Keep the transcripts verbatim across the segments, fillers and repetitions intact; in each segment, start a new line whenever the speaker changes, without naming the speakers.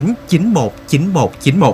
chín một chín một chín một.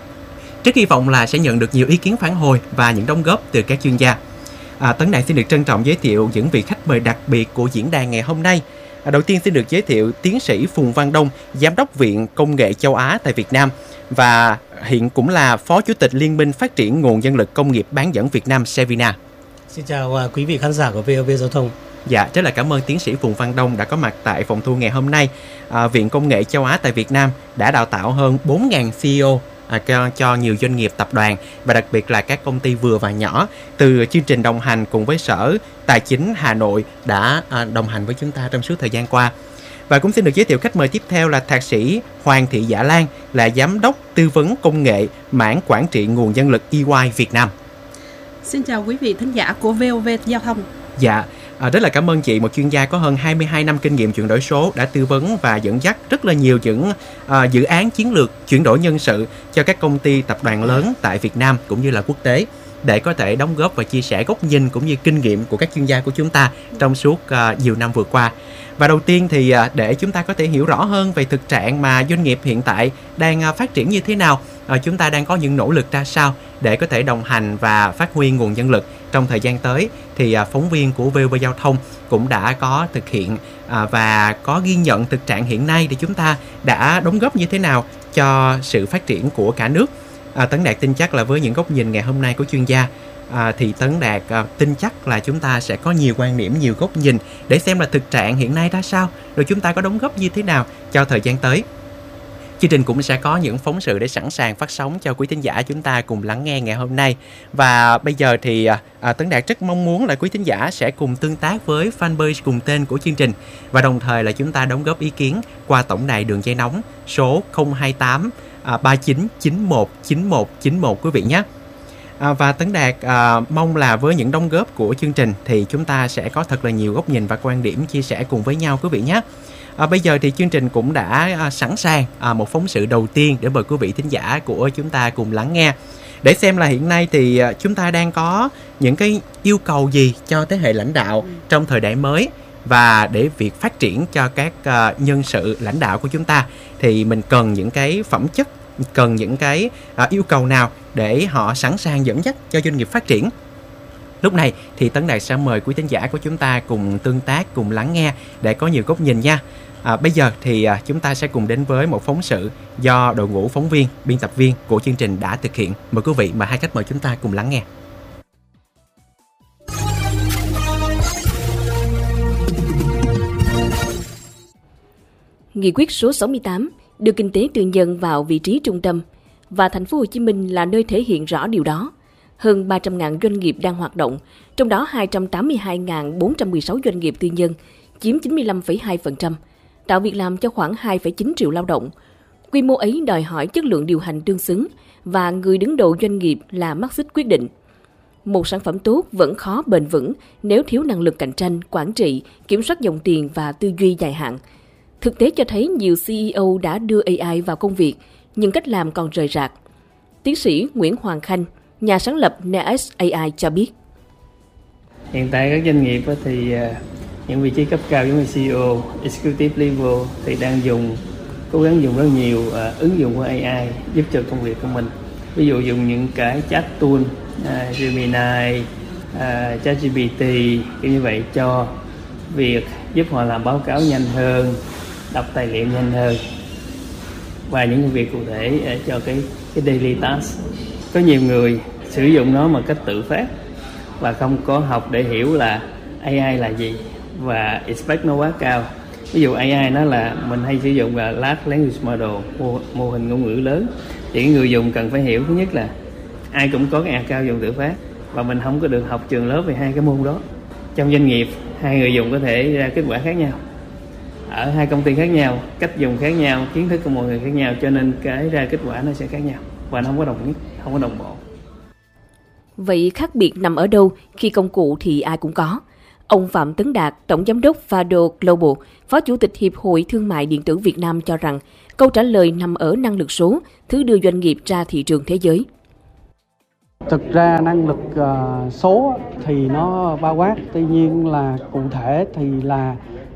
Rất hy vọng là sẽ nhận được nhiều ý kiến phản hồi và những đóng góp từ các chuyên gia. À, Tấn Đạt xin được trân trọng giới thiệu những vị khách mời đặc biệt của diễn đàn ngày hôm nay. À, đầu tiên xin được giới thiệu tiến sĩ Phùng Văn Đông, Giám đốc Viện Công nghệ Châu Á tại Việt Nam và hiện cũng là Phó Chủ tịch Liên minh Phát triển Nguồn Nhân lực Công nghiệp Bán dẫn Việt Nam Sevina.
Xin chào uh, quý vị khán giả của vê o vê Giao thông.
Dạ, rất là cảm ơn tiến sĩ Phùng Văn Đông đã có mặt tại phòng thu ngày hôm nay. À, Viện Công nghệ Châu Á tại Việt Nam đã đào tạo hơn bốn nghìn xê e ô à, cho, cho nhiều doanh nghiệp tập đoàn và đặc biệt là các công ty vừa và nhỏ. Từ chương trình đồng hành cùng với Sở Tài chính Hà Nội đã à, đồng hành với chúng ta trong suốt thời gian qua. Và cũng xin được giới thiệu khách mời tiếp theo là Thạc sĩ Hoàng Thị Dạ Lan, là Giám đốc Tư vấn Công nghệ mảng Quản trị Nguồn Nhân lực e y Việt Nam.
Xin chào quý vị thính giả của vê o vê Giao thông.
Dạ, à, rất là cảm ơn chị, một chuyên gia có hơn hai mươi hai năm kinh nghiệm chuyển đổi số, đã tư vấn và dẫn dắt rất là nhiều những à, dự án chiến lược chuyển đổi nhân sự cho các công ty tập đoàn lớn tại Việt Nam cũng như là quốc tế, để có thể đóng góp và chia sẻ góc nhìn cũng như kinh nghiệm của các chuyên gia của chúng ta trong suốt uh, nhiều năm vừa qua. Và đầu tiên thì uh, để chúng ta có thể hiểu rõ hơn về thực trạng mà doanh nghiệp hiện tại đang uh, phát triển như thế nào, uh, chúng ta đang có những nỗ lực ra sao để có thể đồng hành và phát huy nguồn nhân lực trong thời gian tới, thì uh, phóng viên của vê o vê Giao thông cũng đã có thực hiện uh, và có ghi nhận thực trạng hiện nay để chúng ta đã đóng góp như thế nào cho sự phát triển của cả nước. À, Tấn Đạt tin chắc là với những góc nhìn ngày hôm nay của chuyên gia, à, thì Tấn Đạt à, tin chắc là chúng ta sẽ có nhiều quan điểm, nhiều góc nhìn để xem là thực trạng hiện nay ra sao, rồi chúng ta có đóng góp như thế nào cho thời gian tới. Chương trình cũng sẽ có những phóng sự để sẵn sàng phát sóng cho quý thính giả chúng ta cùng lắng nghe ngày hôm nay. Và bây giờ thì à, Tấn Đạt rất mong muốn là quý thính giả sẽ cùng tương tác với fanpage cùng tên của chương trình, và đồng thời là chúng ta đóng góp ý kiến qua tổng đài đường dây nóng số không hai tám ba chín chín một chín một chín một quý vị nhé. À, và Tấn Đạt à, mong là với những đóng góp của chương trình thì chúng ta sẽ có thật là nhiều góc nhìn và quan điểm chia sẻ cùng với nhau quý vị nhé. À, bây giờ thì chương trình cũng đã à, sẵn sàng à, một phóng sự đầu tiên để mời quý vị thính giả của chúng ta cùng lắng nghe, để xem là hiện nay thì à, chúng ta đang có những cái yêu cầu gì cho thế hệ lãnh đạo trong thời đại mới. Và để việc phát triển cho các uh, nhân sự lãnh đạo của chúng ta thì mình cần những cái phẩm chất, cần những cái uh, yêu cầu nào để họ sẵn sàng dẫn dắt cho doanh nghiệp phát triển. Lúc này thì Tấn Đạt sẽ mời quý thính giả của chúng ta cùng tương tác, cùng lắng nghe để có nhiều góc nhìn nha. À, bây giờ thì uh, chúng ta sẽ cùng đến với một phóng sự do đội ngũ phóng viên, biên tập viên của chương trình đã thực hiện. Mời quý vị và hai khách mời chúng ta cùng lắng nghe.
Nghị quyết số sáu mươi tám đưa kinh tế tư nhân vào vị trí trung tâm và thành phố Hồ Chí Minh là nơi thể hiện rõ điều đó. Hơn ba trăm nghìn doanh nghiệp đang hoạt động, trong đó hai trăm tám mươi hai nghìn bốn trăm mười sáu doanh nghiệp tư nhân, chiếm chín mươi lăm phẩy hai phần trăm, tạo việc làm cho khoảng hai phẩy chín triệu lao động. Quy mô ấy đòi hỏi chất lượng điều hành tương xứng và người đứng đầu doanh nghiệp là mắt xích quyết định. Một sản phẩm tốt vẫn khó bền vững nếu thiếu năng lực cạnh tranh, quản trị, kiểm soát dòng tiền và tư duy dài hạn. Thực tế cho thấy nhiều xê e ô đã đưa a i vào công việc, nhưng cách làm còn rời rạc. Tiến sĩ Nguyễn Hoàng Khanh, nhà sáng lập Next a i cho biết.
Hiện tại các doanh nghiệp thì những vị trí cấp cao giống như xê e ô, Executive Level thì đang dùng, cố gắng dùng rất nhiều ứng dụng của a i giúp cho công việc của mình. Ví dụ dùng những cái chat tool, uh, Gemini, uh, ChatGPT, kiểu như vậy cho việc giúp họ làm báo cáo nhanh hơn, đọc tài liệu nhanh hơn và những công việc cụ thể cho cái cái daily task. Có nhiều người sử dụng nó một cách tự phát và không có học để hiểu là a i là gì và expect nó quá cao. Ví dụ a i nó là mình hay sử dụng là Large Language Model, mô, mô hình ngôn ngữ lớn, thì người dùng cần phải hiểu thứ nhất là ai cũng có cái a cao dùng tự phát và mình không có được học trường lớp về hai cái môn đó. Trong doanh nghiệp hai người dùng có thể ra kết quả khác nhau, ở hai công ty khác nhau, cách dùng khác nhau, kiến thức của mọi người khác nhau, cho nên cái ra kết quả nó sẽ khác nhau và nó không có đồng nhất, không có đồng bộ.
Vậy khác biệt nằm ở đâu khi công cụ thì ai cũng có? Ông Phạm Tấn Đạt, Tổng Giám đốc Fado Global, Phó Chủ tịch Hiệp hội Thương mại Điện tử Việt Nam cho rằng câu trả lời nằm ở năng lực số, thứ đưa doanh nghiệp ra thị trường thế giới.
Thực ra năng lực uh, số thì nó bao quát, tuy nhiên là cụ thể thì là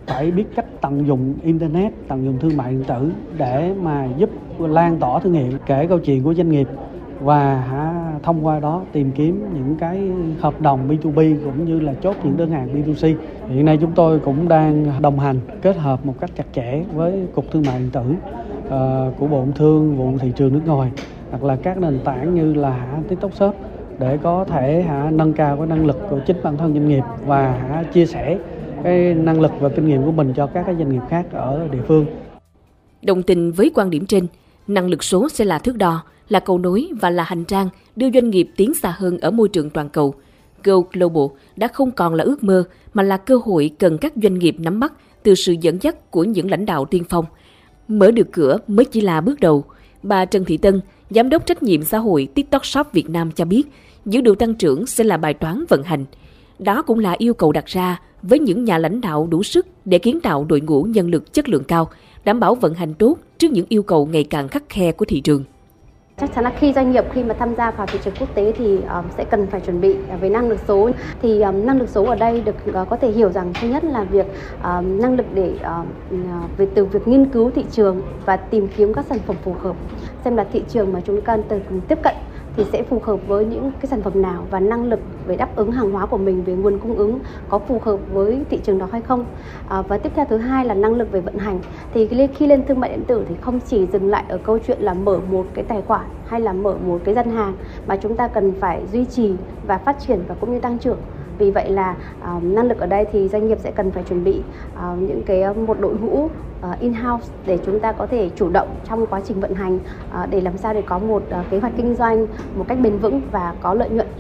phải biết cách tận dụng internet, tận dụng thương mại điện tử để mà giúp lan tỏa thương hiệu, kể câu chuyện của doanh nghiệp và thông qua đó tìm kiếm những cái hợp đồng bê hai bê cũng như là chốt những đơn hàng bê hai xê. Hiện nay chúng tôi cũng đang đồng hành kết hợp một cách chặt chẽ với Cục Thương mại điện tử uh, của Bộ Công Thương, vụ thị trường nước ngoài, hoặc là các nền tảng như là TikTok Shop để có thể hả, nâng cao cái năng lực của chính bản thân doanh nghiệp và hả, chia sẻ cái năng lực và kinh nghiệm của mình cho các cái doanh nghiệp khác ở địa phương.
Đồng tình với quan điểm trên, năng lực số sẽ là thước đo, là cầu nối và là hành trang đưa doanh nghiệp tiến xa hơn ở môi trường toàn cầu. Go Global đã không còn là ước mơ mà là cơ hội cần các doanh nghiệp nắm bắt từ sự dẫn dắt của những lãnh đạo tiên phong. Mở được cửa mới chỉ là bước đầu. Bà Trần Thị Tân, Giám đốc trách nhiệm xã hội TikTok Shop Việt Nam cho biết, giữ được tăng trưởng sẽ là bài toán vận hành. Đó cũng là yêu cầu đặt ra với những nhà lãnh đạo đủ sức để kiến tạo đội ngũ nhân lực chất lượng cao, đảm bảo vận hành tốt trước những yêu cầu ngày càng khắt khe của thị trường.
Chắc chắn là khi doanh nghiệp khi mà tham gia vào thị trường quốc tế thì um, sẽ cần phải chuẩn bị về năng lực số. Thì um, năng lực số ở đây được uh, có thể hiểu rằng thứ nhất là việc um, năng lực để uh, về từ việc nghiên cứu thị trường và tìm kiếm các sản phẩm phù hợp, xem là thị trường mà chúng ta cần tiếp cận thì sẽ phù hợp với những cái sản phẩm nào và năng lực về đáp ứng hàng hóa của mình về nguồn cung ứng có phù hợp với thị trường đó hay không. À, và tiếp theo thứ hai là năng lực về vận hành. Thì khi lên thương mại điện tử thì không chỉ dừng lại ở câu chuyện là mở một cái tài khoản hay là mở một cái gian hàng, mà chúng ta cần phải duy trì và phát triển và cũng như tăng trưởng. Vì vậy là uh, năng lực ở đây thì doanh nghiệp sẽ cần phải chuẩn bị uh, những cái một đội ngũ uh, in-house để chúng ta có thể chủ động trong quá trình vận hành uh, để làm sao để có một uh, kế hoạch kinh doanh một cách bền vững và có lợi nhuận.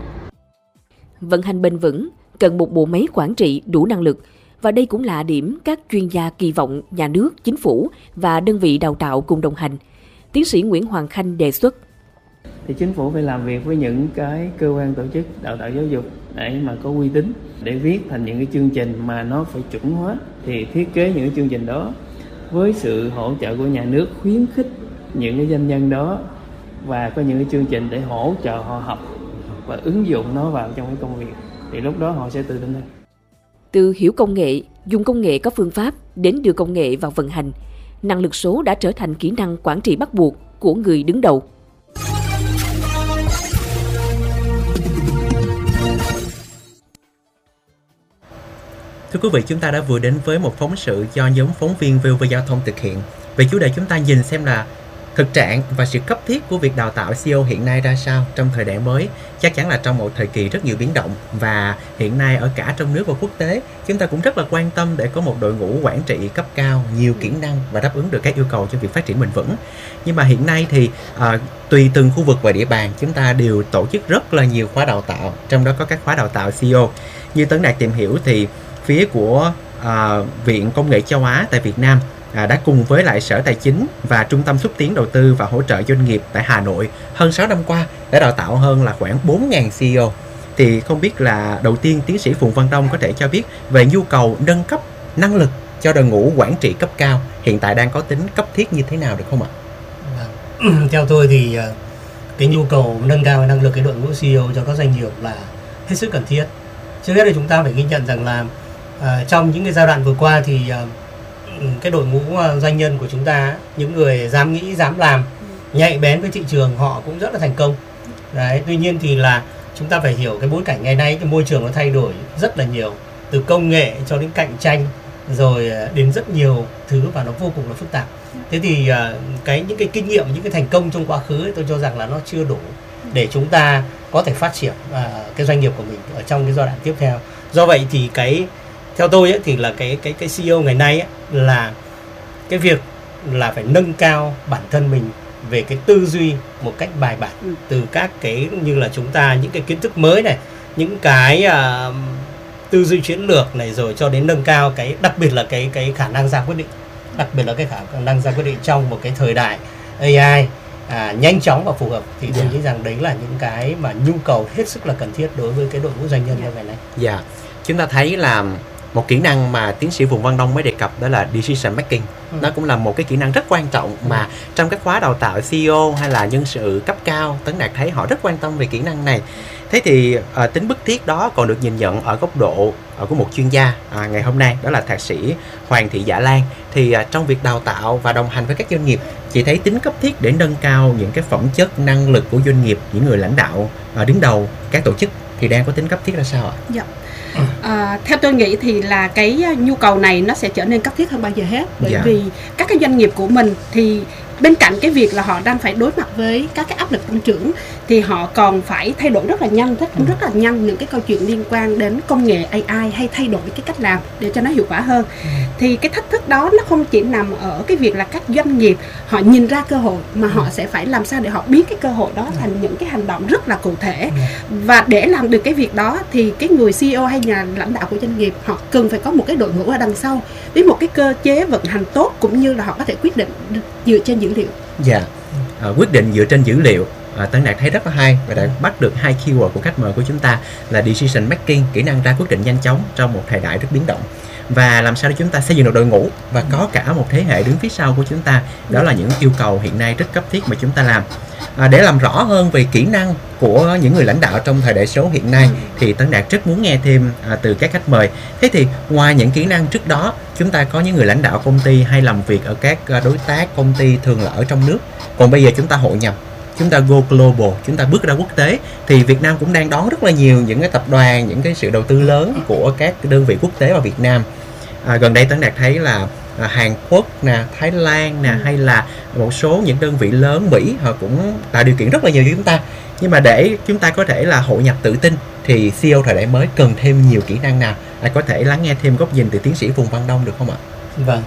Vận hành bền vững cần một bộ máy quản trị đủ năng lực, và đây cũng là điểm các chuyên gia kỳ vọng nhà nước, chính phủ và đơn vị đào tạo cùng đồng hành. Tiến sĩ Nguyễn Hoàng Khanh đề xuất.
Thì chính phủ phải làm việc với những cái cơ quan tổ chức đào tạo giáo dục để mà có uy tín, để viết thành những cái chương trình mà nó phải chuẩn hóa. Thì thiết kế những cái chương trình đó với sự hỗ trợ của nhà nước, khuyến khích những cái doanh nhân đó và có những cái chương trình để hỗ trợ họ học và ứng dụng nó vào trong cái công việc, thì lúc đó họ sẽ tự tin hơn.
Từ hiểu công nghệ, dùng công nghệ có phương pháp đến đưa công nghệ vào vận hành, năng lực số đã trở thành kỹ năng quản trị bắt buộc của người đứng đầu.
Thưa quý vị, chúng ta đã vừa đến với một phóng sự do nhóm phóng viên vê o vê Giao thông thực hiện. Về chủ đề chúng ta nhìn xem là thực trạng và sự cấp thiết của việc đào tạo xê e ô hiện nay ra sao trong thời đại mới. Chắc chắn là trong một thời kỳ rất nhiều biến động, và hiện nay ở cả trong nước và quốc tế, chúng ta cũng rất là quan tâm để có một đội ngũ quản trị cấp cao, nhiều kỹ năng và đáp ứng được các yêu cầu cho việc phát triển bền vững. Nhưng mà hiện nay thì à, tùy từng khu vực và địa bàn, chúng ta đều tổ chức rất là nhiều khóa đào tạo, trong đó có các khóa đào tạo xê e ô. Như Tấn Đạt tìm hiểu thì phía của à, Viện Công nghệ Châu Á tại Việt Nam à, đã cùng với lại Sở Tài chính và Trung tâm xúc tiến đầu tư và hỗ trợ doanh nghiệp tại Hà Nội hơn sáu năm qua đã đào tạo hơn là khoảng bốn nghìn xê e ô. Thì không biết là đầu tiên tiến sĩ Phùng Văn Đông có thể cho biết về nhu cầu nâng cấp năng lực cho đội ngũ quản trị cấp cao hiện tại đang có tính cấp thiết như thế nào được không ạ?
Theo tôi thì cái nhu cầu nâng cao năng lực cái đội ngũ xê e ô cho các doanh nghiệp là hết sức cần thiết. Trước hết là chúng ta phải ghi nhận rằng là uh, trong những cái giai đoạn vừa qua thì uh, cái đội ngũ uh, doanh nhân của chúng ta, những người dám nghĩ, dám làm, nhạy bén với thị trường, họ cũng rất là thành công. Đấy, tuy nhiên thì là chúng ta phải hiểu cái bối cảnh ngày nay, cái môi trường nó thay đổi rất là nhiều, từ công nghệ cho đến cạnh tranh, rồi uh, đến rất nhiều thứ và nó vô cùng là phức tạp. Thế thì uh, cái những cái kinh nghiệm, những cái thành công trong quá khứ ấy, tôi cho rằng là nó chưa đủ để chúng ta có thể phát triển uh, cái doanh nghiệp của mình ở trong cái giai đoạn tiếp theo. Do vậy thì cái theo tôi ấy, thì là cái cái cái xê e ô ngày nay ấy, là cái việc là phải nâng cao bản thân mình về cái tư duy một cách bài bản, ừ. từ các cái như là chúng ta những cái kiến thức mới này, những cái uh, tư duy chiến lược này, rồi cho đến nâng cao cái đặc biệt là cái cái khả năng ra quyết định, đặc biệt là cái khả năng ra quyết định trong một cái thời đại a i À, nhanh chóng và phù hợp, thì tôi yeah. nghĩ rằng đấy là những cái mà nhu cầu hết sức là cần thiết đối với cái đội ngũ doanh nhân như ngày nay.
Dạ, yeah. Chúng ta thấy là một kỹ năng mà tiến sĩ Phùng Văn Đông mới đề cập đó là decision making. Ừ. Nó cũng là một cái kỹ năng rất quan trọng mà ừ. trong các khóa đào tạo xê e ô hay là nhân sự cấp cao, Tấn Đạt thấy họ rất quan tâm về kỹ năng này. Thế thì à, tính bức thiết đó còn được nhìn nhận ở góc độ à, của một chuyên gia à, ngày hôm nay, đó là thạc sĩ Hoàng Thị Dạ Lan. Thì à, trong việc đào tạo và đồng hành với các doanh nghiệp, chị thấy tính cấp thiết để nâng cao những cái phẩm chất, năng lực của doanh nghiệp, những người lãnh đạo à, đứng đầu các tổ chức thì đang có tính cấp thiết ra sao ạ?
Dạ. À, theo tôi nghĩ thì là cái nhu cầu này nó sẽ trở nên cấp thiết hơn bao giờ hết, bởi
Dạ.
vì các cái doanh nghiệp của mình thì bên cạnh cái việc là họ đang phải đối mặt với các cái áp lực tăng trưởng thì họ còn phải thay đổi rất là nhanh, rất, rất là nhanh những cái câu chuyện liên quan đến công nghệ a i hay thay đổi cái cách làm để cho nó hiệu quả hơn. Thì cái thách thức đó nó không chỉ nằm ở cái việc là các doanh nghiệp họ nhìn ra cơ hội, mà họ sẽ phải làm sao để họ biến cái cơ hội đó thành những cái hành động rất là cụ thể. Và để làm được cái việc đó thì cái người xê e ô hay nhà lãnh đạo của doanh nghiệp họ cần phải có một cái đội ngũ ở đằng sau với một cái cơ chế vận hành tốt, cũng như là họ có thể quyết định dựa trên dữ liệu.
Dạ, à, quyết định dựa trên dữ liệu. À, Tân Đạt thấy rất là hay và đã bắt được hai keyword của khách mời của chúng ta là decision making, kỹ năng ra quyết định nhanh chóng trong một thời đại rất biến động, và làm sao để chúng ta xây dựng được đội ngũ và có cả một thế hệ đứng phía sau của chúng ta. Đó là những yêu cầu hiện nay rất cấp thiết mà chúng ta làm. À, để làm rõ hơn về kỹ năng của những người lãnh đạo trong thời đại số hiện nay thì Tấn Đạt rất muốn nghe thêm à, từ các khách mời. Thế thì ngoài những kỹ năng trước đó, chúng ta có những người lãnh đạo công ty hay làm việc ở các à, đối tác công ty thường là ở trong nước. Còn bây giờ chúng ta hội nhập, chúng ta go global, chúng ta bước ra quốc tế, thì Việt Nam cũng đang đón rất là nhiều những cái tập đoàn, những cái sự đầu tư lớn của các đơn vị quốc tế vào Việt Nam. À, gần đây Tấn Đạt thấy là à, Hàn Quốc nè, Thái Lan nè, hay là một số những đơn vị lớn Mỹ, họ cũng tạo điều kiện rất là nhiều cho chúng ta. Nhưng mà để chúng ta có thể là hội nhập tự tin thì xê e ô thời đại mới cần thêm nhiều kỹ năng nào? À, có thể lắng nghe thêm góc nhìn từ tiến sĩ Phùng Văn Đông được không ạ?
Vâng.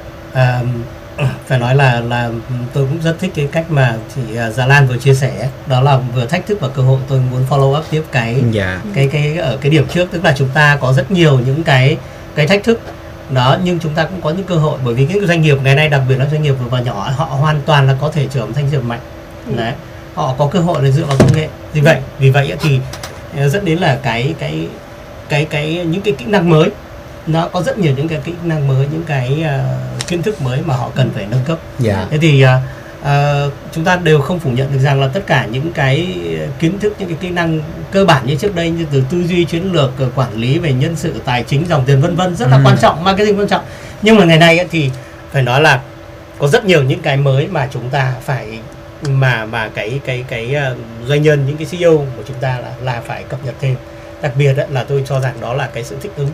À, phải nói là là tôi cũng rất thích cái cách mà chị Dạ Lan vừa chia sẻ, đó là vừa thách thức và cơ hội. Tôi muốn follow up tiếp cái
dạ.
cái cái ở cái điểm trước, tức là chúng ta có rất nhiều những cái cái thách thức đó, nhưng chúng ta cũng có những cơ hội, bởi vì những doanh nghiệp ngày nay, đặc biệt là doanh nghiệp vừa và nhỏ, họ hoàn toàn là có thể trở thành doanh nghiệp mạnh. Đấy, họ có cơ hội để dựa vào công nghệ. Vì vậy, vì vậy thì dẫn đến là cái cái cái cái những cái kỹ năng mới, nó có rất nhiều những cái kỹ năng mới, những cái uh, kiến thức mới mà họ cần phải nâng cấp.
Dạ.
Thế thì uh, uh, chúng ta đều không phủ nhận được rằng là tất cả những cái kiến thức, những cái kỹ năng cơ bản như trước đây, như từ tư duy chiến lược, quản lý về nhân sự, tài chính, dòng tiền vân vân, rất là ừ. quan trọng, marketing quan trọng. Nhưng mà ngày nay ấy, thì phải nói là có rất nhiều những cái mới mà chúng ta phải mà mà cái cái cái uh, doanh nhân, những cái xê e ô của chúng ta là là phải cập nhật thêm. Đặc biệt ấy, là tôi cho rằng đó là cái sự thích ứng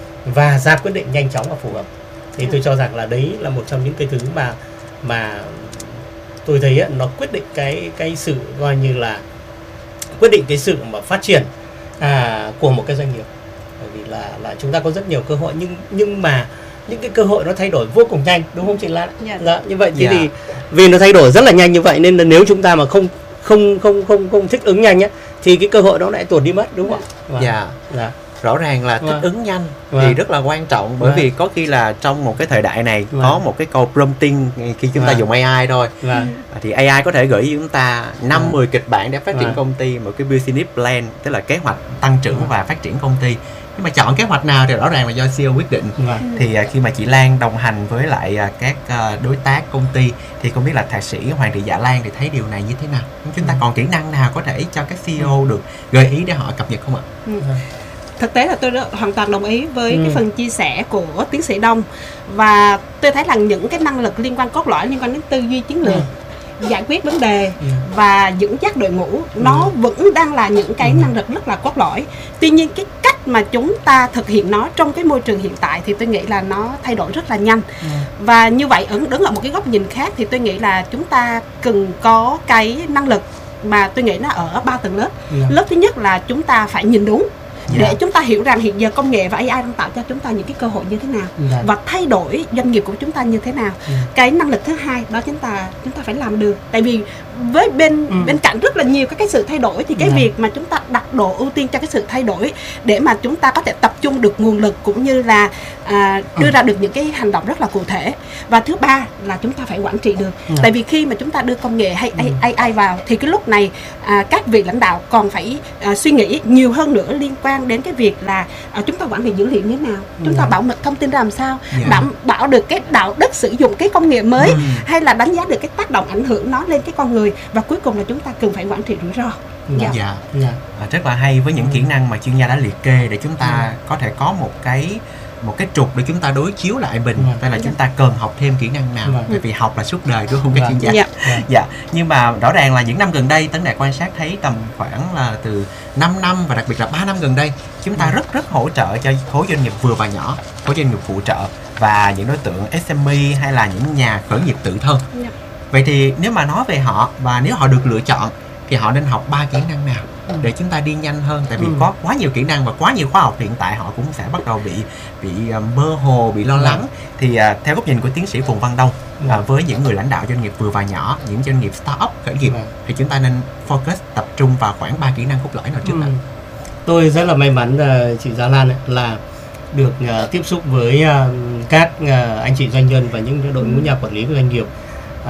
và ra quyết định nhanh chóng và phù hợp. Thì tôi cho rằng là đấy là một trong những cái thứ mà mà tôi thấy ấy, nó quyết định cái cái sự coi như là quyết định cái sự mà phát triển à, của một cái doanh nghiệp. Bởi vì là là chúng ta có rất nhiều cơ hội, nhưng nhưng mà những cái cơ hội nó thay đổi vô cùng nhanh, đúng không chị Lan?
Dạ.
Dạ, như vậy thì,
Dạ.
thì vì nó thay đổi rất là nhanh như vậy, nên là nếu chúng ta mà không không không không không thích ứng nhanh nhé, thì cái cơ hội đó lại tuột đi mất, đúng không ạ?
Dạ.
Dạ.
Rõ ràng là thích
Vâng.
ứng nhanh
Vâng.
thì rất là quan trọng, bởi
Vâng.
vì có khi là trong một cái thời đại này
Vâng.
có một cái câu prompting khi chúng ta
Vâng.
dùng a i thôi.
Vâng.
À, thì a i có thể gửi cho chúng ta năm
Vâng.
mười kịch bản để phát triển
Vâng.
công ty, một cái business plan, tức là kế hoạch tăng trưởng
Vâng.
và phát triển công ty. Nhưng mà chọn kế hoạch nào thì rõ ràng là do xê e ô quyết định.
Vâng.
Thì à, khi mà chị Lan đồng hành với lại à, các à, đối tác công ty thì không biết là thạc sĩ Hoàng Thị Dạ Lan thì thấy điều này như thế nào? Chúng ta còn kỹ năng nào có thể cho các xê e ô được gợi ý để họ cập nhật không ạ?
Ừ. Thực tế là tôi đã hoàn toàn đồng ý với
Ừ.
cái phần chia sẻ của tiến sĩ Đông, và tôi thấy là những cái năng lực liên quan cốt lõi liên quan đến tư duy chiến lược, ừ. giải quyết vấn đề ừ. và dẫn dắt đội ngũ, nó ừ. vẫn đang là những cái ừ. năng lực rất là cốt lõi. Tuy nhiên cái cách mà chúng ta thực hiện nó trong cái môi trường hiện tại thì tôi nghĩ là nó thay đổi rất là nhanh. Ừ. Và như vậy ở đứng ở một cái góc nhìn khác thì tôi nghĩ là chúng ta cần có cái năng lực mà tôi nghĩ nó ở ba tầng lớp. Ừ. Lớp thứ nhất là chúng ta phải nhìn đúng, yeah. để chúng ta hiểu rằng hiện giờ công nghệ và a i đang tạo cho chúng ta những cái cơ hội như thế nào, yeah. và thay đổi doanh nghiệp của chúng ta như thế nào. Yeah. Cái năng lực thứ hai đó chúng ta chúng ta phải làm được, tại vì với bên ừ. bên cạnh rất là nhiều các cái sự thay đổi thì cái yeah. việc mà chúng ta đặt độ ưu tiên cho cái sự thay đổi để mà chúng ta có thể tập trung được nguồn lực cũng như là à, đưa ừ. ra được những cái hành động rất là cụ thể. Và thứ ba là chúng ta phải quản trị được, yeah. tại vì khi mà chúng ta đưa công nghệ hay ừ. a i vào thì cái lúc này à, các vị lãnh đạo còn phải à, suy nghĩ nhiều hơn nữa liên quan đến cái việc là à, chúng ta quản lý dữ liệu như thế nào, chúng yeah. ta bảo mật thông tin ra làm sao, yeah. đảm bảo được cái đạo đức sử dụng cái công nghệ mới, ừ. hay là đánh giá được cái tác động ảnh hưởng nó lên cái con người. người, và cuối cùng là chúng ta cần phải quản trị rủi ro.
Dạ, dạ. dạ. À, rất là hay với những kỹ năng mà chuyên gia đã liệt kê để chúng ta ừ. có thể có một cái một cái trục để chúng ta đối chiếu lại mình, ừ. hay là chúng ta cần học thêm kỹ năng nào, bởi vì học là suốt đời đúng không các chuyên gia? Dạ. Dạ. dạ. Nhưng mà rõ ràng là những năm gần đây Tấn Đạt quan sát thấy tầm khoảng là từ năm năm và đặc biệt là ba năm gần đây chúng ta rất rất hỗ trợ cho khối doanh nghiệp vừa và nhỏ, khối doanh nghiệp phụ trợ và những đối tượng ét em e hay là những nhà khởi nghiệp tự thân. Dạ. Vậy thì nếu mà nói về họ và nếu họ được lựa chọn thì họ nên học ba kỹ năng nào để chúng ta đi nhanh hơn, tại vì ừ. có quá nhiều kỹ năng và quá nhiều khóa học hiện tại họ cũng sẽ bắt đầu bị bị uh, mơ hồ, bị lo lắng. Thì uh, theo góc nhìn của tiến sĩ Phùng Văn Đông, uh, với những người lãnh đạo doanh nghiệp vừa và nhỏ, những doanh nghiệp start-up khởi nghiệp, thì chúng ta nên focus tập trung vào khoảng ba kỹ năng cốt lõi nào trước nào? Ừ.
Tôi rất là may mắn uh, chị Giá Lan ấy, là được uh, tiếp xúc với uh, các uh, anh chị doanh nhân và những đội ngũ nhà quản lý của doanh nghiệp uh,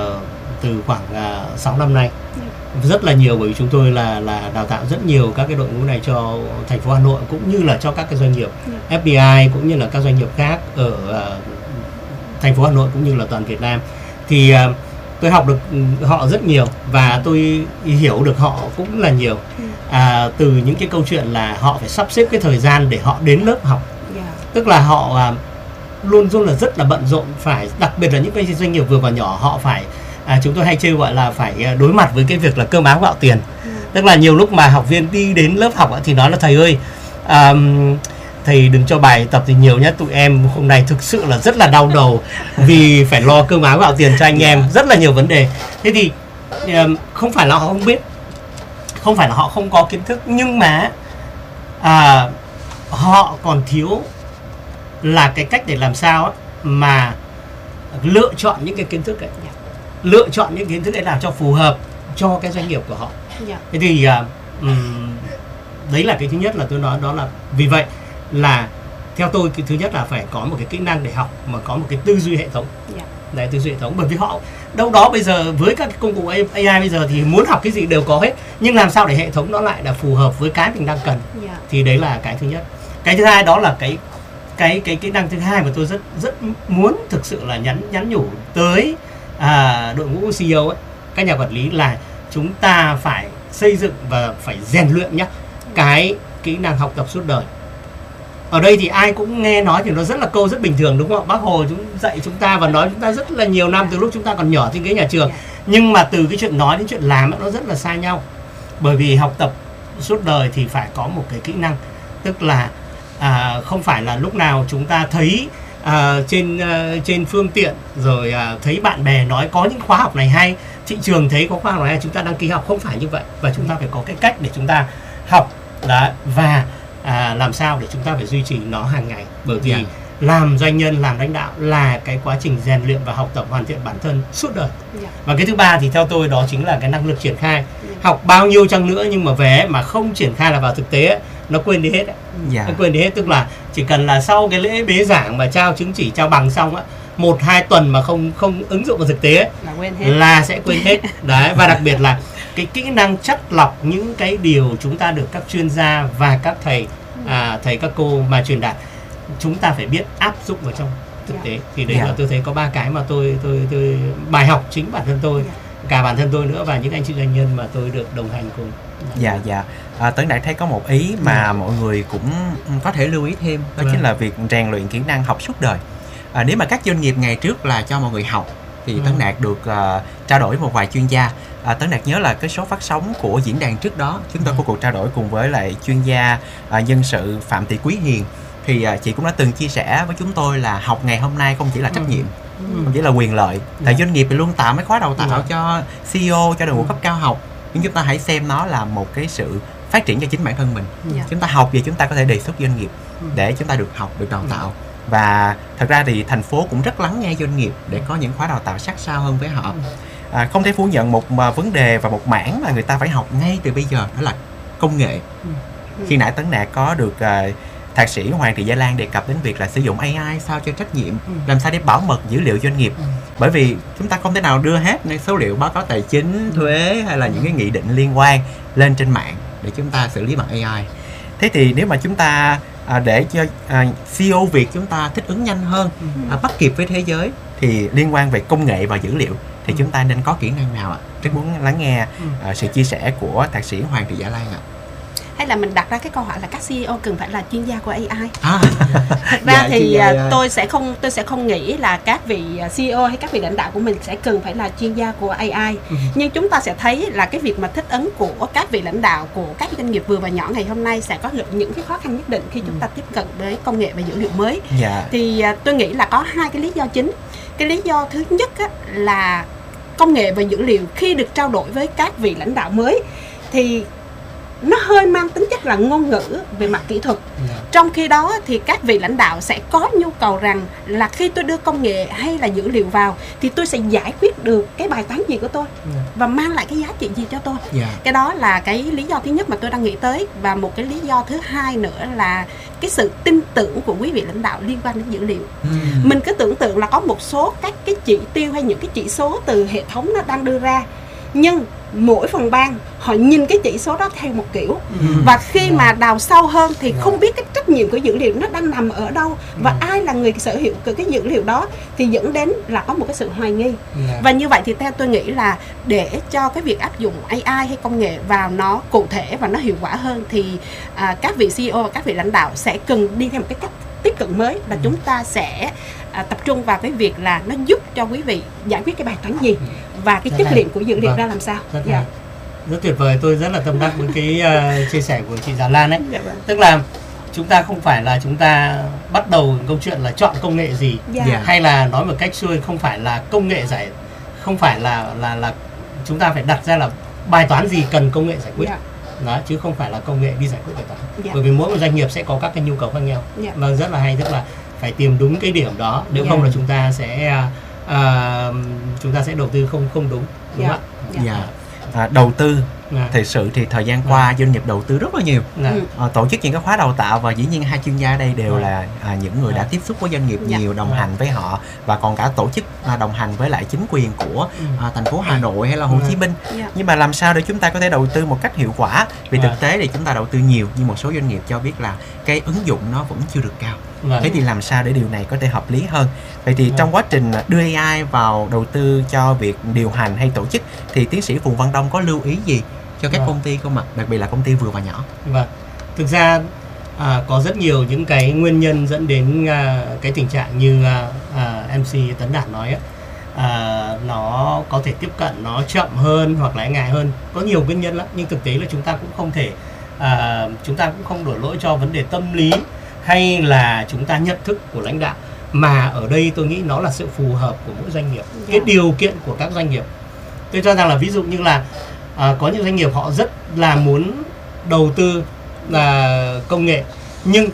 từ khoảng uh, sáu năm nay. Rất là nhiều, bởi vì chúng tôi là là đào tạo rất nhiều các cái đội ngũ này cho thành phố Hà Nội cũng như là cho các cái doanh nghiệp ép đê i cũng như là các doanh nghiệp khác ở uh, thành phố Hà Nội cũng như là toàn Việt Nam. Thì uh, tôi học được họ rất nhiều và tôi hiểu được họ cũng là nhiều. À, từ những cái câu chuyện là họ phải sắp xếp cái thời gian để họ đến lớp học, tức là họ uh, luôn luôn là rất là bận rộn, phải đặc biệt là những cái doanh nghiệp vừa và nhỏ họ phải À, chúng tôi hay chơi gọi là phải đối mặt với cái việc là cơm áo gạo tiền. ừ. Tức là nhiều lúc mà học viên đi đến lớp học thì nói là thầy ơi, à, thầy đừng cho bài tập thì nhiều nhé, tụi em hôm nay thực sự là rất là đau đầu vì phải lo cơm áo gạo tiền cho anh em, rất là nhiều vấn đề. Thế thì không phải là họ không biết, không phải là họ không có kiến thức, nhưng mà à, họ còn thiếu là cái cách để làm sao mà lựa chọn những cái kiến thức ấy, lựa chọn những kiến thức để làm cho phù hợp cho cái doanh nghiệp của họ. Yeah. Thế thì um, đấy là cái thứ nhất là tôi nói, đó là vì vậy là theo tôi cái thứ nhất là phải có một cái kỹ năng để học mà có một cái tư duy hệ thống. Yeah. Đấy, tư duy hệ thống, bởi vì họ đâu đó bây giờ với các cái công cụ a i bây giờ thì muốn học cái gì đều có hết, nhưng làm sao để hệ thống nó lại là phù hợp với cái mình đang cần. Yeah. Thì đấy là cái thứ nhất. Cái thứ hai đó là cái cái cái kỹ năng thứ hai mà tôi rất rất muốn thực sự là nhắn nhắn nhủ tới À, đội ngũ xê e ô ấy, các nhà quản lý, là chúng ta phải xây dựng và phải rèn luyện nhé cái kỹ năng học tập suốt đời. Ở đây thì ai cũng nghe nói thì nó rất là câu rất bình thường đúng không ạ? Bác Hồ chúng dạy chúng ta và nói chúng ta rất là nhiều năm từ lúc chúng ta còn nhỏ trên ghế nhà trường. Nhưng mà từ cái chuyện nói đến chuyện làm ấy, nó rất là xa nhau. Bởi vì học tập suốt đời thì phải có một cái kỹ năng, tức là à, không phải là lúc nào chúng ta thấy À, trên uh, trên phương tiện rồi uh, thấy bạn bè nói có những khóa học này hay, thị trường thấy có khóa học này hay, chúng ta đăng ký học. Không phải như vậy, và chúng ta phải có cái cách để chúng ta học đó, và à, làm sao để chúng ta phải duy trì nó hàng ngày. Bởi vì yeah. làm doanh nhân, làm lãnh đạo là cái quá trình rèn luyện và học tập hoàn thiện bản thân suốt đời. Yeah. Và cái thứ ba thì theo tôi đó chính là cái năng lực triển khai. Yeah. Học bao nhiêu chăng nữa nhưng mà về mà không triển khai là vào thực tế ấy, nó quên đi hết. Yeah. Nó quên đi hết, tức là chỉ cần là sau cái lễ bế giảng mà trao chứng chỉ, trao bằng xong á, một hai tuần mà không không ứng dụng vào thực tế ấy, là quên hết, là sẽ quên hết. Đấy, và đặc biệt là cái kỹ năng chắt lọc những cái điều chúng ta được các chuyên gia và các thầy à, thầy các cô mà truyền đạt, chúng ta phải biết áp dụng vào trong thực tế. Thì đấy yeah. là tôi thấy có ba cái mà tôi tôi tôi bài học chính bản thân tôi, yeah. cả bản thân tôi nữa và những anh chị doanh nhân mà tôi được đồng hành cùng.
Dạ dạ. À, Tấn Đạt thấy có một ý mà yeah. mọi người cũng có thể lưu ý thêm, đó yeah. chính là việc rèn luyện kỹ năng học suốt đời. À, nếu mà các doanh nghiệp ngày trước là cho mọi người học thì yeah. Tấn Đạt được uh, trao đổi một vài chuyên gia. À, Tấn Đạt nhớ là cái số phát sóng của diễn đàn trước đó chúng tôi yeah. có cuộc trao đổi cùng với lại chuyên gia uh, nhân sự Phạm Thị Quý Hiền. Thì uh, chị cũng đã từng chia sẻ với chúng tôi là học ngày hôm nay không chỉ là trách nhiệm, mm. không chỉ là quyền lợi. Tại yeah. doanh nghiệp thì luôn tạo mấy khóa đào tạo yeah. cho xê e ô, cho đội ngũ cấp cao học. Nhưng chúng ta hãy xem nó là một cái sự phát triển cho chính bản thân mình. Yeah. Chúng ta học gì chúng ta có thể đề xuất doanh nghiệp để chúng ta được học, được đào tạo. Và thật ra thì thành phố cũng rất lắng nghe doanh nghiệp để có những khóa đào tạo sát sao hơn với họ. À, không thể phủ nhận một vấn đề và một mảng mà người ta phải học ngay từ bây giờ, đó là công nghệ. Khi nãy Tấn Đạt có được uh, thạc sĩ Hoàng Thị Gia Lan đề cập đến việc là sử dụng a i sao cho trách nhiệm, làm sao để bảo mật dữ liệu doanh nghiệp. Bởi vì chúng ta không thể nào đưa hết những số liệu báo cáo tài chính, thuế hay là những cái nghị định liên quan lên trên mạng để chúng ta xử lý bằng a i. Thế thì nếu mà chúng ta à, để cho à, xê e ô Việt chúng ta thích ứng nhanh hơn, à, bắt kịp với thế giới, thì liên quan về công nghệ và dữ liệu thì
ừ.
chúng ta nên có kỹ năng nào ạ? Rất muốn lắng nghe ừ. uh, sự chia sẻ của thạc sĩ Hoàng Thị Dạ Lan ạ.
Hay là mình đặt ra cái câu hỏi là các xê e ô cần phải là chuyên gia của a i?
À.
Thật ra
Dạ,
thì
a i.
tôi sẽ không tôi sẽ không nghĩ là các vị xê e ô hay các vị lãnh đạo của mình sẽ cần phải là chuyên gia của a i. Ừ. Nhưng chúng ta sẽ thấy là cái việc mà thích ứng của các vị lãnh đạo của các doanh nghiệp vừa và nhỏ ngày hôm nay sẽ có những cái khó khăn nhất định khi chúng ta tiếp cận với công nghệ và dữ liệu mới.
Dạ.
Thì tôi nghĩ là có hai cái lý do chính. Cái lý do thứ nhất á, là công nghệ và dữ liệu khi được trao đổi với các vị lãnh đạo mới thì nó hơi mang tính chất là ngôn ngữ về mặt kỹ thuật. Yeah. Trong khi đó thì các vị lãnh đạo sẽ có nhu cầu rằng là khi tôi đưa công nghệ hay là dữ liệu vào thì tôi sẽ giải quyết được cái bài toán gì của tôi. Yeah. Và mang lại cái giá trị gì cho tôi. Yeah. Cái đó là cái lý do thứ nhất mà tôi đang nghĩ tới. Và một cái lý do thứ hai nữa là cái sự tin tưởng của quý vị lãnh đạo liên quan đến dữ liệu. Mm. Mình cứ tưởng tượng là có một số các cái chỉ tiêu hay những cái chỉ số từ hệ thống nó đang đưa ra, nhưng mỗi phòng ban họ nhìn cái chỉ số đó theo một kiểu. Ừ. Và khi yeah. mà đào sâu hơn thì yeah. không biết cái trách nhiệm của dữ liệu nó đang nằm ở đâu và ừ. ai là người sở hữu của cái dữ liệu đó, thì dẫn đến là có một cái sự hoài nghi. Yeah. Và như vậy thì theo tôi nghĩ là để cho cái việc áp dụng a i hay công nghệ vào nó cụ thể và nó hiệu quả hơn thì à, các vị xê e ô và các vị lãnh đạo sẽ cần đi theo một cái cách tiếp cận mới, là ừ. chúng ta sẽ à, tập trung vào cái việc là nó giúp cho quý vị giải quyết cái bài toán gì và cái rất chất liệu của dữ liệu vâng. ra làm sao.
Rất, dạ. rất tuyệt vời, tôi rất là tâm đắc với cái uh, chia sẻ của chị Dạ Lan ấy. Dạ vâng. Tức là chúng ta không phải là chúng ta bắt đầu câu chuyện là chọn công nghệ gì, dạ. hay là nói một cách xuôi không phải là công nghệ giải, không phải là là là chúng ta phải đặt ra là bài toán gì cần công nghệ giải quyết. Dạ. Đó, chứ không phải là công nghệ đi giải quyết bài toán. Dạ. Bởi vì mỗi một doanh nghiệp sẽ có các cái nhu cầu khác nhau. Dạ. Và rất là hay, rất là phải tìm đúng cái điểm đó, nếu dạ. không là chúng ta sẽ uh, chúng ta sẽ đầu tư không không đúng, đúng
dạ.
không ạ?
Dạ. dạ. À, đầu tư à. Thực sự thì thời gian qua à. doanh nghiệp đầu tư rất là nhiều, à. À, tổ chức những cái khóa đào tạo, và dĩ nhiên hai chuyên gia ở đây đều à. là à, những người à. đã tiếp xúc với doanh nghiệp dạ. nhiều, đồng à. hành với họ, và còn cả tổ chức à, đồng hành với lại chính quyền của à, thành phố Hà Nội hay là Hồ Chí Minh. dạ. Nhưng mà làm sao để chúng ta có thể đầu tư một cách hiệu quả? Vì thực tế thì chúng ta đầu tư nhiều, nhưng một số doanh nghiệp cho biết là cái ứng dụng nó vẫn chưa được cao. Vâng. Thế thì làm sao để điều này có thể hợp lý hơn? Vậy thì vâng. trong quá trình đưa a i vào đầu tư cho việc điều hành hay tổ chức thì tiến sĩ Phùng Văn Đông có lưu ý gì cho các vâng. công ty không ạ? Đặc biệt là công ty vừa và nhỏ.
Vâng. Thực ra à, có rất nhiều những cái nguyên nhân dẫn đến à, cái tình trạng như à, à, em xê Tấn Đạt nói ấy, à, nó có thể tiếp cận nó chậm hơn hoặc là ngại hơn. Có nhiều nguyên nhân lắm, nhưng thực tế là chúng ta cũng không thể à, chúng ta cũng không đổ lỗi cho vấn đề tâm lý hay là chúng ta nhận thức của lãnh đạo, mà ở đây tôi nghĩ nó là sự phù hợp của mỗi doanh nghiệp, yeah. cái điều kiện của các doanh nghiệp. Tôi cho rằng là ví dụ như là à, có những doanh nghiệp họ rất là muốn đầu tư là công nghệ, nhưng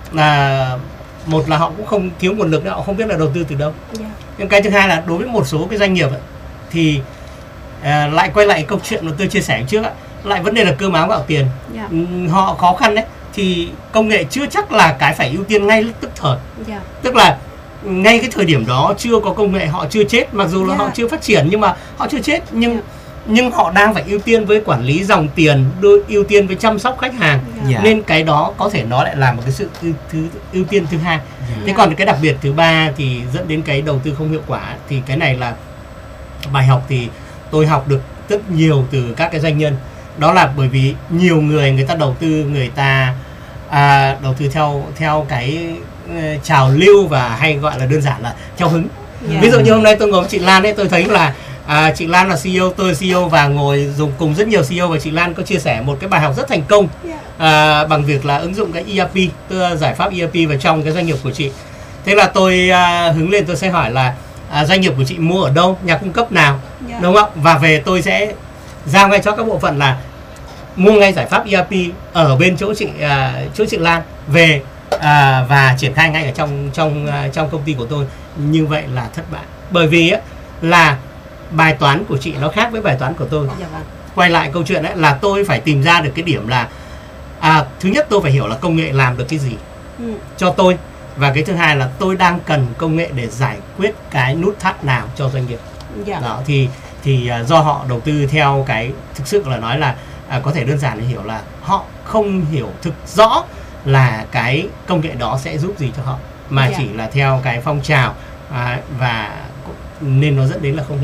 là một là họ cũng không thiếu nguồn lực, họ không biết là đầu tư từ đâu. Yeah. Nhưng cái thứ hai là đối với một số cái doanh nghiệp ấy, thì à, lại quay lại câu chuyện mà tôi chia sẻ trước ấy, lại vấn đề là cơm áo gạo tiền. Yeah. Họ khó khăn đấy, thì công nghệ chưa chắc là cái phải ưu tiên ngay tức thời. Yeah. Tức là ngay cái thời điểm đó chưa có công nghệ họ chưa chết, mặc dù là yeah. họ chưa phát triển nhưng mà họ chưa chết, nhưng yeah. nhưng họ đang phải ưu tiên với quản lý dòng tiền, đưa ưu tiên với chăm sóc khách hàng. Yeah. Nên cái đó có thể nó lại là một cái sự ưu, thứ ưu tiên thứ hai. Yeah. Thế còn cái đặc biệt thứ ba thì dẫn đến cái đầu tư không hiệu quả, thì cái này là bài học thì tôi học được rất nhiều từ các cái doanh nhân. Đó là bởi vì nhiều người người ta đầu tư, người ta à, đầu tư theo theo cái uh, trào lưu, và hay gọi là đơn giản là theo hứng. Yeah. Ví dụ như hôm nay tôi ngồi với chị Lan ấy, tôi thấy là à, chị Lan là xê e ô, tôi là xê e ô, và ngồi dùng cùng rất nhiều xê e ô, và chị Lan có chia sẻ một cái bài học rất thành công à, bằng việc là ứng dụng cái e rờ pê, tức là giải pháp e rờ pê vào trong cái doanh nghiệp của chị. Thế là tôi à, hứng lên, tôi sẽ hỏi là à, doanh nghiệp của chị mua ở đâu, nhà cung cấp nào, yeah. đúng không? Và về tôi sẽ giao ngay cho các bộ phận là mua ngay giải pháp e rờ pê ở bên chỗ chị à, chỗ chị Lan về à, và triển khai ngay ở trong trong à, trong công ty của tôi. Như vậy là thất bại, bởi vì á, là bài toán của chị nó khác với bài toán của tôi. Dạ vâng. Quay lại câu chuyện ấy, là tôi phải tìm ra được cái điểm là à, thứ nhất tôi phải hiểu là công nghệ làm được cái gì ừ. cho tôi, và cái thứ hai là tôi đang cần công nghệ để giải quyết cái nút thắt nào cho doanh nghiệp. Dạ. Đó thì thì uh, do họ đầu tư theo cái thực sự là nói là uh, có thể đơn giản để hiểu là họ không hiểu thực rõ là cái công nghệ đó sẽ giúp gì cho họ, mà dạ. chỉ là theo cái phong trào uh, và nên nó dẫn đến là không hiệu quả.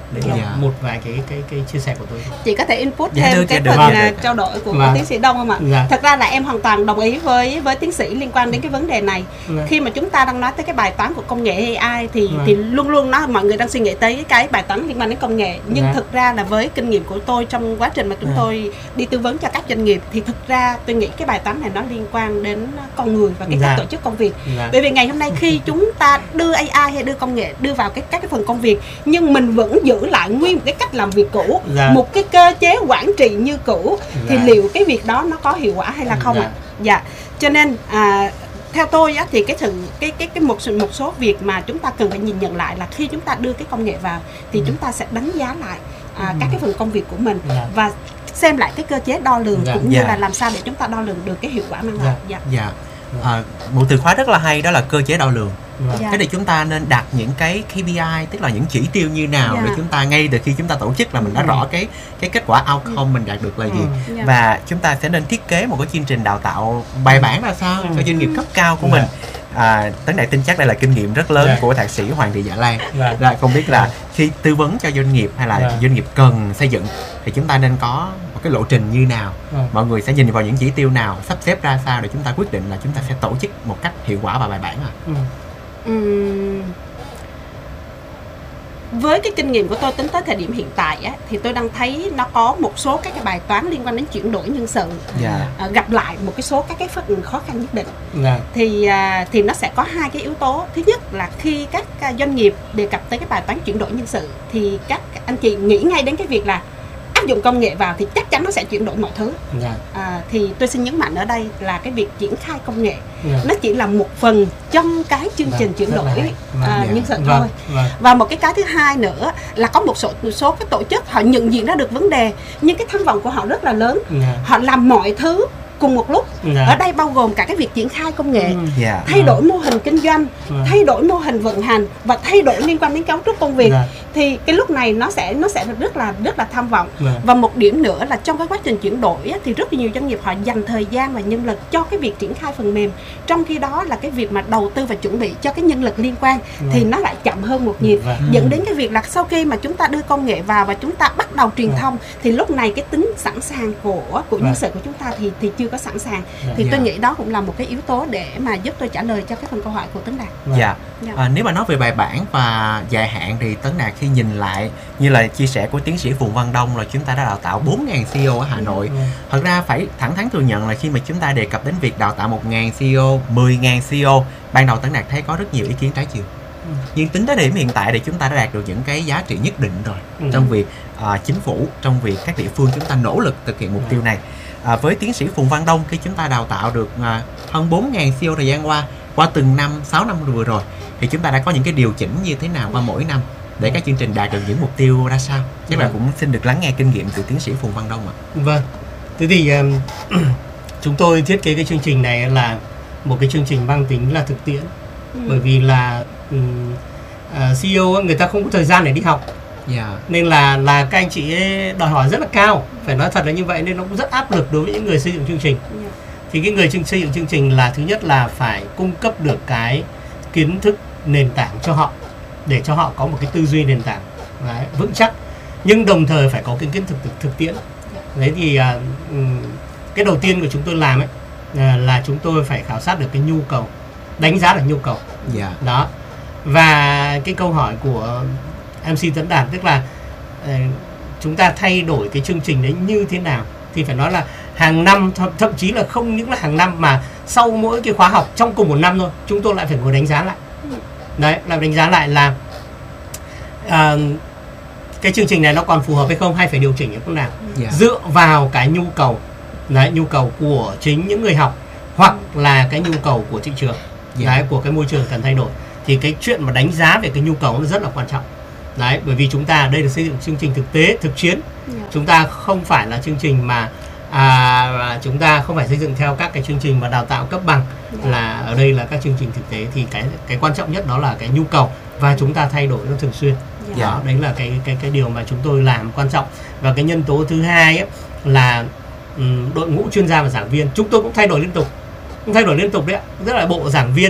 Đấy là
Dạ.
một vài cái cái cái chia sẻ của tôi.
Chị có thể input
Dạ,
thêm
được,
cái
được,
phần
được,
à,
được.
trao đổi của
Vâng.
tiến sĩ Đông không ạ?
Dạ.
Thật ra là em hoàn toàn đồng ý với với tiến sĩ liên quan đến cái vấn đề này.
Dạ.
Khi mà chúng ta đang nói tới cái bài toán của công nghệ a i thì
Dạ.
thì luôn luôn nó mọi người đang suy nghĩ tới cái bài toán liên quan đến công nghệ, nhưng
Dạ.
thực ra là với kinh nghiệm của tôi trong quá trình mà chúng
Dạ.
tôi đi tư vấn cho các doanh nghiệp thì thực ra tôi nghĩ cái bài toán này nó liên quan đến con người và cái
Dạ.
cách tổ chức công việc.
Dạ.
Bởi vì ngày hôm nay khi chúng ta đưa a i hay đưa công nghệ đưa vào cái các cái phần công việc, nhưng mình vẫn giữ lại nguyên một cái cách làm việc cũ,
Dạ.
một cái cơ chế quản trị như cũ, thì
Dạ.
liệu cái việc đó nó có hiệu quả hay là không
Dạ.
ạ? Dạ. Cho nên à, theo tôi á, thì cái sự cái cái cái một sự một số việc mà chúng ta cần phải nhìn nhận lại là khi chúng ta đưa cái công nghệ vào thì
Ừ.
chúng ta sẽ đánh giá lại à,
Ừ.
các cái phần công việc của mình
Dạ.
và xem lại cái cơ chế đo lường
Dạ.
cũng như
Dạ.
là làm sao để chúng ta đo lường được cái hiệu quả mang lại. Dạ.
Dạ. À, một từ khóa rất là hay đó là cơ chế đo lường.
Dạ.
Dạ.
Thế thì chúng ta nên đặt những cái K P I, tức là những chỉ tiêu như nào
Dạ.
để chúng ta ngay từ khi chúng ta tổ chức là mình đã
Ừ.
rõ cái cái kết quả outcome mình đạt được là gì.
Ừ.
Dạ.
Và chúng ta sẽ nên thiết kế một cái chương trình đào tạo bài bản ra sao
Ừ.
cho doanh nghiệp cấp cao của
Dạ.
mình. À, Tấn Đạt tin chắc đây là kinh nghiệm rất lớn
Dạ.
của thạc sĩ Hoàng Thị Dạ Lan.
Dạ.
Là không biết là khi tư vấn cho doanh nghiệp hay là
Dạ.
doanh nghiệp cần xây dựng thì chúng ta nên có một cái lộ trình như nào,
Dạ.
mọi người sẽ nhìn vào những chỉ tiêu nào, sắp xếp ra sao để chúng ta quyết định là chúng ta sẽ tổ chức một cách hiệu quả và bài bản à?
Ừ.
Ừm, với cái kinh nghiệm của tôi tính tới thời điểm hiện tại á, thì tôi đang thấy nó có một số các cái bài toán liên quan đến chuyển đổi nhân sự
Dạ.
à, gặp lại một cái số các cái phần khó khăn nhất định.
Dạ.
Thì à, thì nó sẽ có hai cái yếu tố. Thứ nhất là khi các à, doanh nghiệp đề cập tới cái bài toán chuyển đổi nhân sự thì các anh chị nghĩ ngay đến cái việc là áp dụng công nghệ vào thì chắc chắn nó sẽ chuyển đổi mọi thứ.
Dạ.
À, thì tôi xin nhấn mạnh ở đây là cái việc triển khai công nghệ
Dạ.
nó chỉ là một phần trong cái chương trình
Vâng,
chuyển
rất là
đổi
hay.
à,
Vâng,
nhân sự
Vâng.
thôi.
Vâng.
Và một cái cái thứ hai nữa là có một số một số cái tổ chức họ nhận diện ra được vấn đề nhưng cái tham vọng của họ rất là lớn.
Dạ.
Họ làm mọi thứ cùng một lúc.
Dạ.
Ở đây bao gồm cả cái việc triển khai công nghệ,
Ừ.
Dạ.
thay đổi mô hình kinh doanh,
Vâng.
thay đổi mô hình vận hành và thay đổi liên quan đến cấu trúc công việc.
Dạ.
Thì cái lúc này nó sẽ nó sẽ rất là rất là tham vọng.
Vâng.
Và một điểm nữa là trong cái quá trình chuyển đổi á, thì rất là nhiều doanh nghiệp họ dành thời gian và nhân lực cho cái việc triển khai phần mềm, trong khi đó là cái việc mà đầu tư và chuẩn bị cho cái nhân lực liên quan
Vâng.
thì nó lại chậm hơn một nhịp,
Vâng.
dẫn đến cái việc là sau khi mà chúng ta đưa công nghệ vào và chúng ta bắt đầu truyền
Vâng.
thông thì lúc này cái tính sẵn sàng của của nhân
Vâng.
sự của chúng ta thì thì chưa có sẵn sàng.
Vâng.
Thì tôi
Dạ.
nghĩ đó cũng là một cái yếu tố để mà giúp tôi trả lời cho cái phần câu hỏi của Tấn Đạt.
Dạ.
Dạ.
À, nếu mà nói về bài bản và dài hạn thì Tấn Đạt khi nhìn lại như là chia sẻ của tiến sĩ Phùng Văn Đông là chúng ta đã đào tạo bốn nghìn C E O ở Hà Nội.
Ừ.
Thật ra phải thẳng thắn thừa nhận là khi mà chúng ta đề cập đến việc đào tạo một nghìn C E O, mười nghìn C E O, ban đầu Tấn Đạt thấy có rất nhiều ý kiến trái chiều.
Ừ.
Nhưng tính tới điểm hiện tại thì chúng ta đã đạt được những cái giá trị nhất định rồi
Ừ.
trong việc à, chính phủ, trong việc các địa phương chúng ta nỗ lực thực hiện mục tiêu này. À, với tiến sĩ Phùng Văn Đông khi chúng ta đào tạo được à, hơn bốn nghìn C E O thời gian qua, qua từng năm, sáu năm vừa rồi thì chúng ta đã có những cái điều chỉnh như thế nào qua mỗi năm để các chương trình đạt được những mục tiêu ra sao? Chắc là
Vâng.
cũng xin được lắng nghe kinh nghiệm từ tiến sĩ Phùng Văn Đông ạ.
Vâng. Thế thì um, chúng tôi thiết kế cái chương trình này là một cái chương trình mang tính là thực tiễn.
Ừ.
Bởi vì là um, uh, C E O ấy, người ta không có thời gian để đi học,
Dạ.
nên là là các anh chị ấy đòi hỏi rất là cao, phải nói thật là như vậy, nên nó cũng rất áp lực đối với những người xây dựng chương trình.
Dạ.
Thì cái người chương xây dựng chương trình là thứ nhất là phải cung cấp được cái kiến thức nền tảng cho họ, để cho họ có một cái tư duy nền tảng đấy, vững chắc, nhưng đồng thời phải có cái kiến thức thực, thực tiễn. Đấy thì à, ừm, cái đầu tiên của chúng tôi làm ấy à, là chúng tôi phải khảo sát được cái nhu cầu, đánh giá được nhu cầu
Dạ.
đó. Và cái câu hỏi của em xê Tấn Đạt tức là ờ, chúng ta thay đổi cái chương trình đấy như thế nào, thì phải nói là hàng năm, thậm, thậm chí là không những là hàng năm mà sau mỗi cái khóa học trong cùng một năm thôi, chúng tôi lại phải ngồi đánh giá lại. Đấy, làm đánh giá lại là à, cái chương trình này nó còn phù hợp hay không, hay phải điều chỉnh như thế nào,
Dạ.
dựa vào cái nhu cầu, đấy, nhu cầu của chính những người học hoặc là cái nhu cầu của thị trường,
Dạ.
đấy, của cái môi trường cần thay đổi. Thì cái chuyện mà đánh giá về cái nhu cầu nó rất là quan trọng. Đấy, bởi vì chúng ta đây là xây dựng chương trình thực tế, thực chiến.
Dạ.
Chúng ta không phải là chương trình mà à, chúng ta không phải xây dựng theo các cái chương trình mà đào tạo cấp bằng, là ở đây là các chương trình thực tế. Thì cái cái quan trọng nhất đó là cái nhu cầu, và chúng ta thay đổi nó thường xuyên.
Dạ.
Đó, đấy là cái cái cái điều mà chúng tôi làm quan trọng. Và cái nhân tố thứ hai ấy, là um, đội ngũ chuyên gia và giảng viên chúng tôi cũng thay đổi liên tục, cũng thay đổi liên tục đấy ạ. Rất là bộ giảng viên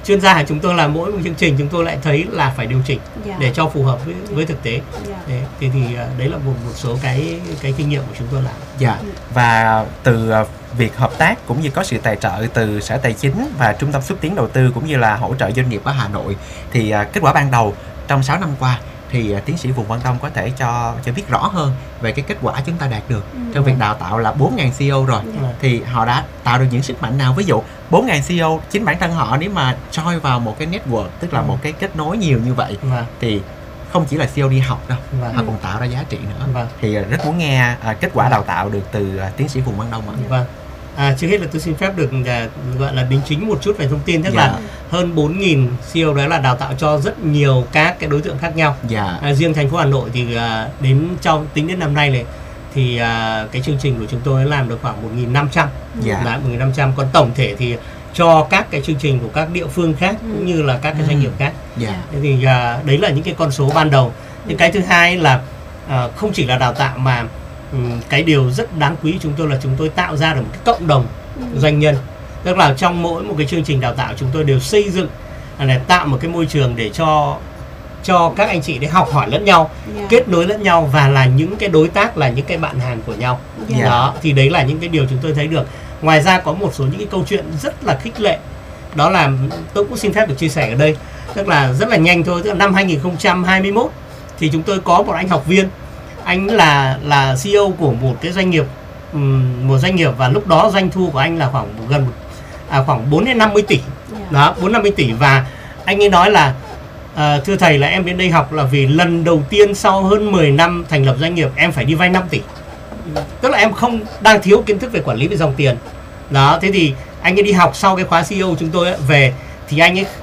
chuyên gia của chúng tôi làm mỗi một chương trình chúng tôi lại thấy là phải điều chỉnh
Yeah.
để cho phù hợp với, với thực tế.
Yeah.
Đấy, thì, thì đấy là một một số cái cái kinh nghiệm của chúng tôi làm.
Dạ. Và từ việc hợp tác cũng như có sự tài trợ từ Sở Tài chính và Trung tâm xúc tiến đầu tư cũng như là hỗ trợ doanh nghiệp ở Hà Nội, thì kết quả ban đầu trong sáu năm qua thì tiến sĩ Phùng Văn Đông có thể cho cho biết rõ hơn về cái kết quả chúng ta đạt được ừ. trong việc đào tạo là bốn nghìn xê e ô rồi. Ừ. Thì họ đã tạo được những sức mạnh nào? Ví dụ bốn nghìn xê e ô chính bản thân họ nếu mà join vào một cái network, tức là ừ. một cái kết nối nhiều như vậy ừ. thì không chỉ là xê e ô đi học đâu, vâng. họ còn tạo ra giá trị nữa. Vâng. Thì rất muốn nghe à, kết quả đào tạo được từ à, tiến sĩ Phùng Văn Đông ạ.
Vâng. À, trước hết là tôi xin phép được uh, gọi là đính chính một chút về thông tin, tức yeah. là hơn bốn nghìn xê e ô đó là đào tạo cho rất nhiều các cái đối tượng khác nhau. Yeah. À, riêng thành phố Hà Nội thì uh, đến trong tính đến năm nay này thì uh, cái chương trình của chúng tôi làm được khoảng một nghìn năm trăm, yeah. một nghìn năm trăm, còn tổng thể thì cho các cái chương trình của các địa phương khác ừ. cũng như là các cái doanh nghiệp khác. Yeah. Thì uh, đấy là những cái con số ban đầu. Những cái thứ hai là uh, không chỉ là đào tạo mà cái điều rất đáng quý chúng tôi là chúng tôi tạo ra được một cái cộng đồng ừ. doanh nhân. Tức là trong mỗi một cái chương trình đào tạo chúng tôi đều xây dựng để tạo một cái môi trường để cho cho các anh chị để học hỏi lẫn nhau, yeah. kết nối lẫn nhau và là những cái đối tác, là những cái bạn hàng của nhau. Yeah. Đó, thì đấy là những cái điều chúng tôi thấy được. Ngoài ra có một số những cái câu chuyện rất là khích lệ. Đó là tôi cũng xin phép được chia sẻ ở đây. Tức là rất là nhanh thôi, tức là năm hai nghìn không trăm hai mươi mốt thì chúng tôi có một anh học viên. Anh là là xê e ô của một cái doanh nghiệp, một doanh nghiệp và lúc đó doanh thu của anh là khoảng gần à, khoảng bốn đến năm mươi tỷ. Yeah. Đó, bốn đến năm mươi tỷ. Và anh ấy nói là à, thưa thầy, là em đến đây học là vì lần đầu tiên sau hơn mười năm thành lập doanh nghiệp em phải đi vay năm tỷ. Tức là em không đang thiếu kiến thức về quản lý về dòng tiền. Đó, thế thì anh ấy đi học sau cái khóa xê e ô chúng tôi ấy, về thì anh ấy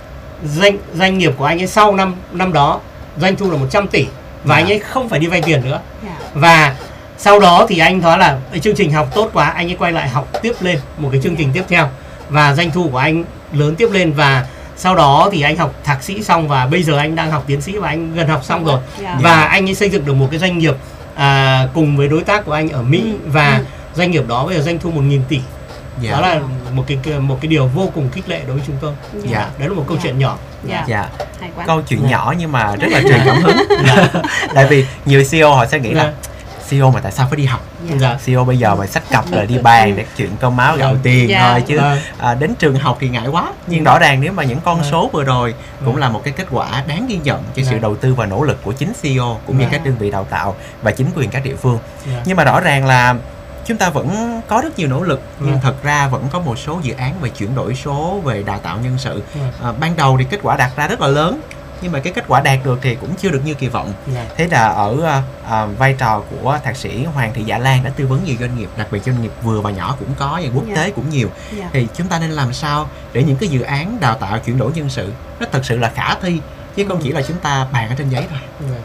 doanh doanh nghiệp của anh ấy sau năm năm đó doanh thu là một trăm tỷ. Và yeah. anh ấy không phải đi vay tiền nữa. Yeah. Và sau đó thì anh nói là chương trình học tốt quá, anh ấy quay lại học tiếp lên một cái chương trình tiếp theo. Và doanh thu của anh lớn tiếp lên. Và sau đó thì anh học thạc sĩ xong và bây giờ anh đang học tiến sĩ và anh gần học xong rồi. Yeah. Và anh ấy xây dựng được một cái doanh nghiệp à, cùng với đối tác của anh ở Mỹ. Ừ. Và ừ. doanh nghiệp đó bây giờ doanh thu một nghìn tỷ. Yeah. Đó là một cái một cái điều vô cùng khích lệ đối với chúng tôi. Yeah. Yeah. Đấy là một câu yeah. chuyện nhỏ.
Dạ. Yeah. Yeah. Câu chuyện yeah. nhỏ nhưng mà rất là truyền cảm hứng. Yeah. Tại vì nhiều xê e ô họ sẽ nghĩ yeah. là xê e ô mà tại sao phải đi học? Yeah. xê e ô bây giờ mà xách cặp rồi đi bàn để chuyện cơm máu gạo yeah. tiền yeah. thôi chứ yeah. à, đến trường học thì ngại quá. Nhưng rõ ràng nếu mà những con yeah. số vừa rồi cũng yeah. là một cái kết quả đáng ghi nhận cho yeah. sự đầu tư và nỗ lực của chính xê e ô cũng yeah. như các đơn vị đào tạo và chính quyền các địa phương. Yeah. Nhưng mà rõ ràng là chúng ta vẫn có rất nhiều nỗ lực, nhưng yeah. thật ra vẫn có một số dự án về chuyển đổi số, về đào tạo nhân sự. Yeah. À, ban đầu thì kết quả đạt ra rất là lớn, nhưng mà cái kết quả đạt được thì cũng chưa được như kỳ vọng. Yeah. Thế là ở à, vai trò của thạc sĩ Hoàng Thị Dạ Lan đã tư vấn nhiều doanh nghiệp, đặc biệt doanh nghiệp vừa và nhỏ cũng có, và quốc yeah. tế cũng nhiều. Yeah. Thì chúng ta nên làm sao để những cái dự án đào tạo chuyển đổi nhân sự nó thật sự là khả thi, chứ không chỉ là chúng ta bàn ở trên giấy thôi. Yeah.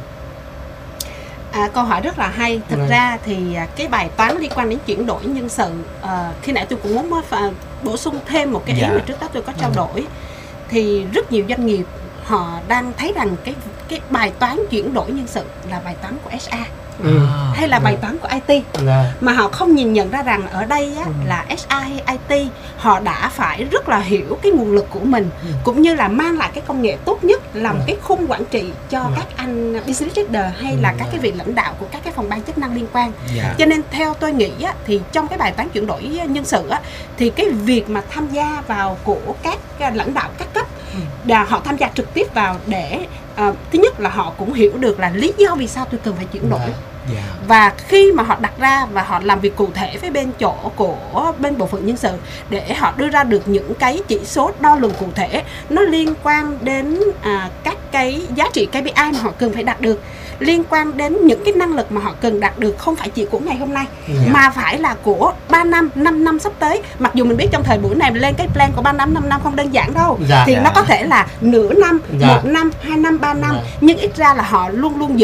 À, câu hỏi rất là hay. Thực ừ. ra thì cái bài toán liên quan đến chuyển đổi nhân sự, uh, khi nãy tôi cũng muốn uh, bổ sung thêm một cái ý yeah. mà trước đó tôi có trao ừ. đổi. Thì rất nhiều doanh nghiệp họ đang thấy rằng cái cái bài toán chuyển đổi nhân sự là bài toán của ét a ừ. hay là bài toán của i tê, yeah. mà họ không nhìn nhận ra rằng ở đây á, ừ. là ét a hay i tê họ đã phải rất là hiểu cái nguồn lực của mình, ừ. cũng như là mang lại cái công nghệ tốt nhất, làm yeah. cái khung quản trị cho yeah. các anh business leader hay là yeah. các cái vị lãnh đạo của các cái phòng ban chức năng liên quan. Yeah. Cho nên theo tôi nghĩ á, thì trong cái bài toán chuyển đổi nhân sự á, thì cái việc mà tham gia vào của các lãnh đạo các cấp, ừ. họ tham gia trực tiếp vào để uh, thứ nhất là họ cũng hiểu được là lý do vì sao tôi cần phải chuyển đổi. Yeah. Yeah. Và khi mà họ đặt ra và họ làm việc cụ thể với bên chỗ của bên bộ phận nhân sự để họ đưa ra được những cái chỉ số đo lường cụ thể, nó liên quan đến à, các cái giá trị ca pê i mà họ cần phải đạt được, liên quan đến những cái năng lực mà họ cần đạt được, không phải chỉ của ngày hôm nay, yeah. mà phải là của ba năm, năm năm sắp tới. Mặc dù mình biết trong thời buổi này lên cái plan của ba năm, năm năm không đơn giản đâu, yeah. thì yeah. nó có thể là nửa năm, yeah. một năm, hai năm, ba năm, yeah. nhưng ít ra là họ luôn luôn giữ